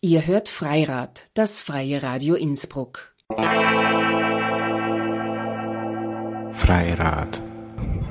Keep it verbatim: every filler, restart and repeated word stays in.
Ihr hört Freirad, das freie Radio Innsbruck. Freirad.